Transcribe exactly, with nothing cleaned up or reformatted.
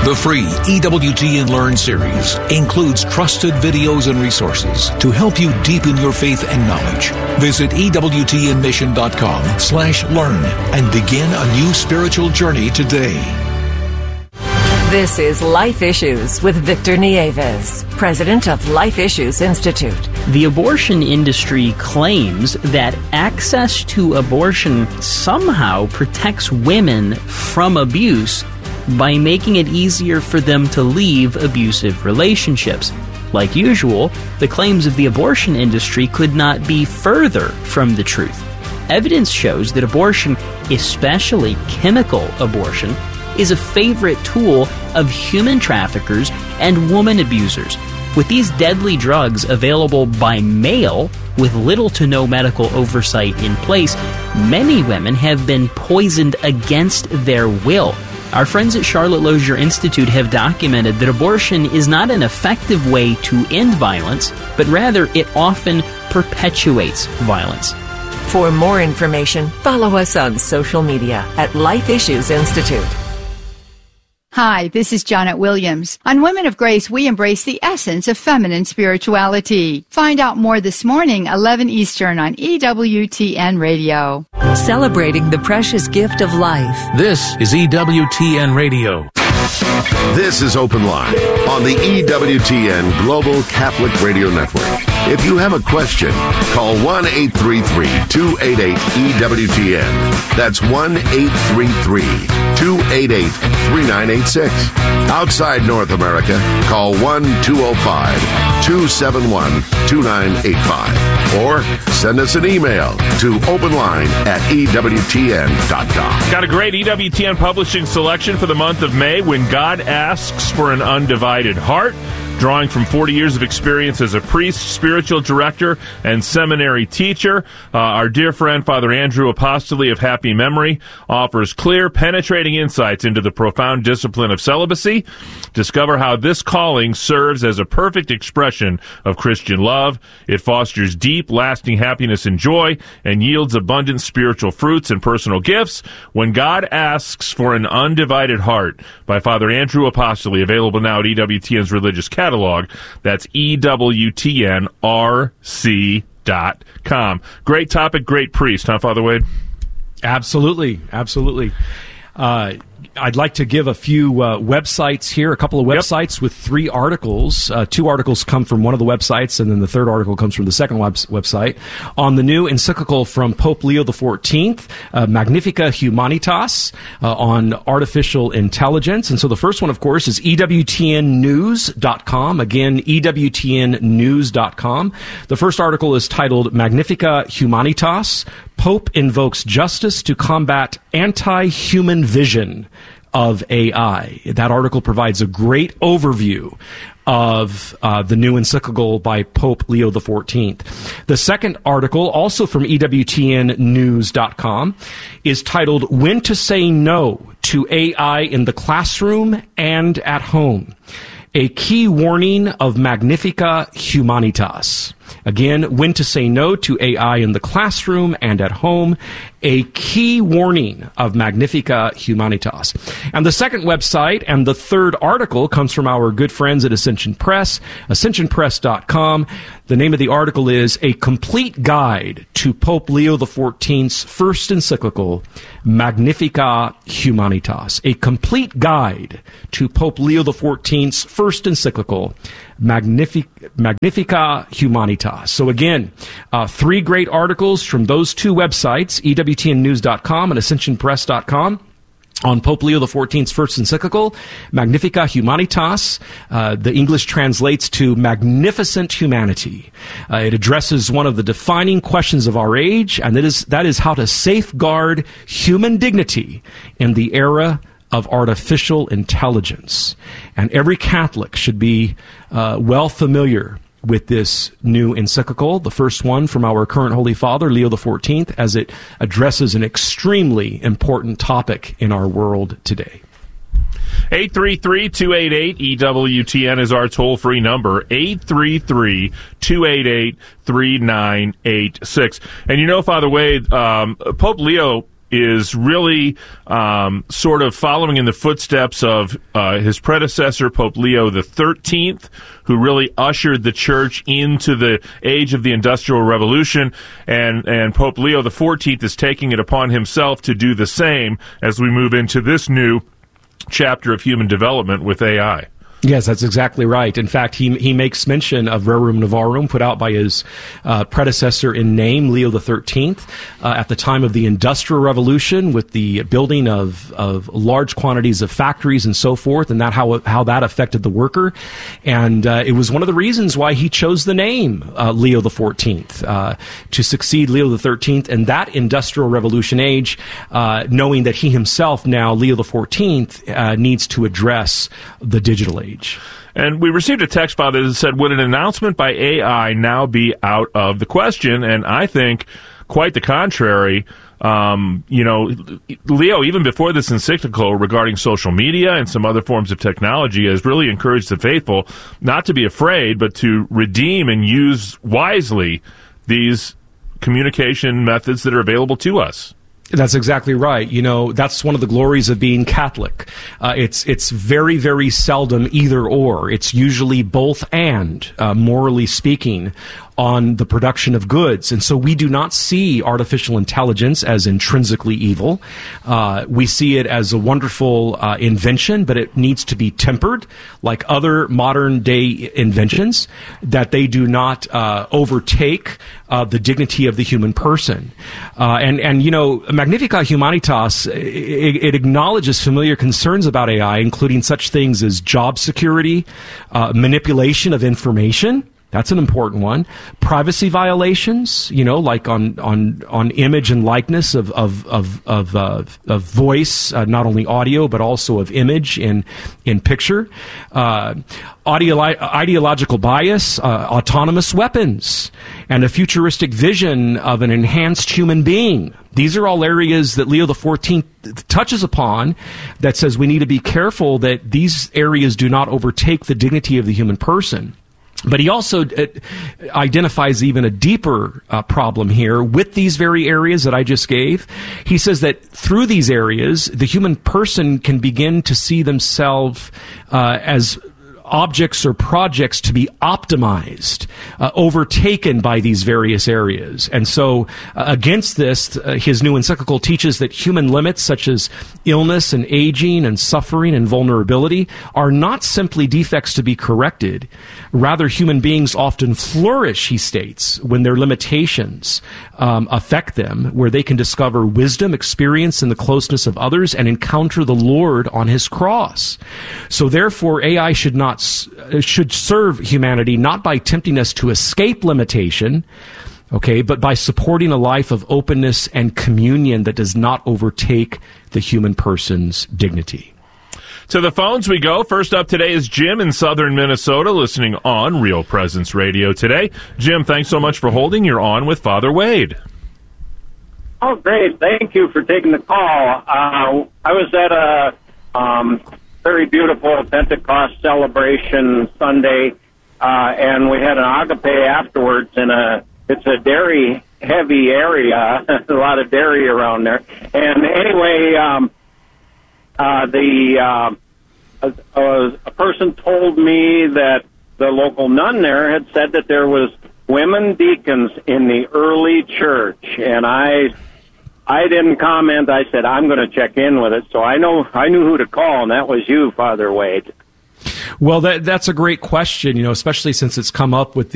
The free E W T N Learn series includes trusted videos and resources to help you deepen your faith and knowledge. Visit E W T N mission dot com slash learn and begin a new spiritual journey today. This is Life Issues with Victor Nieves, president of Life Issues Institute. The abortion industry claims that access to abortion somehow protects women from abuse by making it easier for them to leave abusive relationships. Like usual, the claims of the abortion industry could not be further from the truth. Evidence shows that abortion, especially chemical abortion, is a favorite tool of human traffickers and woman abusers. With these deadly drugs available by mail with little to no medical oversight in place, many women have been poisoned against their will. Our friends at Charlotte Lozier Institute have documented that abortion is not an effective way to end violence, but rather it often perpetuates violence. For more information, follow us on social media at Life Issues Institute. Hi, this is Janet Williams. On Women of Grace, we embrace the essence of feminine spirituality. Find out more this morning, eleven Eastern on E W T N Radio. Celebrating the precious gift of life. This is E W T N Radio. This is Open Line on the E W T N Global Catholic Radio Network. If you have a question, call one eight three three, two eight eight, E W T N. That's one eight three three, two eight eight, three nine eight six. Outside North America, call one two zero five, two seven one, two nine eight five. Or send us an email to openline at E W T N dot com. Got a great E W T N publishing selection for the month of May, When God Asks for an Undivided Heart. Drawing from forty years of experience as a priest, spiritual director, and seminary teacher, uh, our dear friend Father Andrew Apostoli of happy memory offers clear, penetrating insights into the profound discipline of celibacy. Discover how this calling serves as a perfect expression of Christian love. It fosters deep, lasting happiness and joy, and yields abundant spiritual fruits and personal gifts. When God Asks for an Undivided Heart by Father Andrew Apostoli, available now at E W T N's Religious Catalog. That's E W T N R C dot com. Great topic, great priest, huh, Father Wade? Absolutely, absolutely. Uh, I'd like to give a few uh, websites here, a couple of websites yep. with three articles. Uh, two articles come from one of the websites, and then the third article comes from the second web- website. On the new encyclical from Pope Leo the fourteenth, uh, Magnifica Humanitas, uh, on artificial intelligence. And so the first one, of course, is E W T N news dot com. Again, E W T N news dot com. The first article is titled Magnifica Humanitas, Pope Invokes Justice to Combat Anti-Human Vision of A I. That article provides a great overview of uh, the new encyclical by Pope Leo the fourteenth. The second article, also from E W T N news dot com, is titled When to Say No to A I in the Classroom and at Home. A key warning of Magnifica Humanitas. Again, when to say no to A I in the classroom and at home. A key warning of Magnifica Humanitas. And the second website and the third article comes from our good friends at Ascension Press, ascension press dot com. The name of the article is A Complete Guide to Pope Leo the fourteenth's First Encyclical, Magnifica Humanitas. A Complete Guide to Pope Leo the fourteenth's First Encyclical, Magnific- Magnifica Humanitas. So again, uh, three great articles from those two websites, E W T N news dot com and ascension press dot com. On Pope Leo the fourteenth's First Encyclical, Magnifica Humanitas. Uh, the English translates to Magnificent Humanity. Uh, it addresses one of the defining questions of our age, and that is, that is how to safeguard human dignity in the era of artificial intelligence. And every Catholic should be uh, well familiar with this new encyclical, the first one from our current Holy Father, Leo the fourteenth, as it addresses an extremely important topic in our world today. eight three three, two eight eight, E W T N is our toll-free number, eight three three, two eight eight, three nine eight six. And you know, Father Wade, um, Pope Leo is really um, sort of following in the footsteps of uh, his predecessor, Pope Leo the thirteenth, who really ushered the church into the age of the Industrial Revolution, and, and Pope Leo the fourteenth is taking it upon himself to do the same as we move into this new chapter of human development with A I. Yes, that's exactly right. In fact, he he makes mention of Rerum Novarum, put out by his uh, predecessor in name, Leo the thirteenth, uh, at the time of the Industrial Revolution, with the building of, of large quantities of factories and so forth, and that how how that affected the worker. And uh, it was one of the reasons why he chose the name uh, Leo the fourteenth, uh, to succeed Leo the thirteenth in that Industrial Revolution age, uh, knowing that he himself now, Leo the fourteenth, uh, needs to address the digital age. And we received a text file that said, would an announcement by A I now be out of the question? And I think quite the contrary. Um, you know, Leo, even before this encyclical regarding social media and some other forms of technology, has really encouraged the faithful not to be afraid, but to redeem and use wisely these communication methods that are available to us. That's exactly right. You know, that's one of the glories of being Catholic. Uh, it's it's very, very seldom either or. It's usually both and, uh, morally speaking, on the production of goods. And so we do not see artificial intelligence as intrinsically evil. Uh, we see it as a wonderful uh, invention, but it needs to be tempered, like other modern day inventions, that they do not uh, overtake uh, the dignity of the human person. Uh, and, and, you know, Magnificat Humanitas, it, it acknowledges familiar concerns about A I, including such things as job security, uh, manipulation of information. That's an important one. Privacy violations, you know, like on on, on image and likeness of of of of, uh, of voice, uh, not only audio but also of image in in picture. Uh, audio, ideological bias, uh, autonomous weapons, and a futuristic vision of an enhanced human being. These are all areas that Leo the fourteenth touches upon, that says we need to be careful that these areas do not overtake the dignity of the human person. But he also uh, identifies even a deeper uh, problem here with these very areas that I just gave. He says that through these areas, the human person can begin to see themselves uh, as objects or projects to be optimized, uh, overtaken by these various areas. And so uh, against this, uh, his new encyclical teaches that human limits such as illness and aging and suffering and vulnerability are not simply defects to be corrected. Rather, human beings often flourish, he states, when their limitations um, affect them, where they can discover wisdom, experience, and the closeness of others, and encounter the Lord on his cross. So therefore, A I should not should serve humanity not by tempting us to escape limitation, okay, but by supporting a life of openness and communion that does not overtake the human person's dignity. To the phones we go. First up today is Jim in southern Minnesota, listening on Real Presence Radio today. Jim, thanks so much for holding. You're on with Father Wade. Oh, great. Thank you for taking the call. Uh, I was at a um, very beautiful Pentecost celebration Sunday, uh, and we had an agape afterwards in a, it's a dairy heavy area, a lot of dairy around there. And anyway, um, uh, the, uh, a, a person told me that the local nun there had said that there was women deacons in the early church, and I I didn't comment. I said, I'm going to check in with it. So I know I knew who to call, and that was you, Father Wade. Well, that that's a great question, you know, especially since it's come up with